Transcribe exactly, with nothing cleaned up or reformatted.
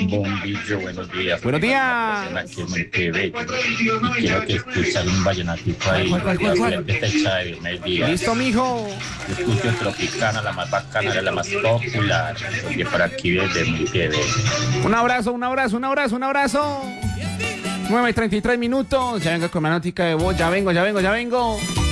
un bombillo, buenos días. Buenos días. Aquí en Montevideo. Y quiero que escuchar un vallenatico ahí. ¿Cuál, cuál, cuál, cuál? La siguiente fecha de Diomedes Díaz. Listo, mijo. Yo escucho Tropicana, la más bacana, la más popular. Oye, por aquí desde Montevideo. Un abrazo, un abrazo, un abrazo, un abrazo. nueve y treinta y tres minutos. Ya vengo con la notica de voz. Ya vengo, ya vengo, ya vengo.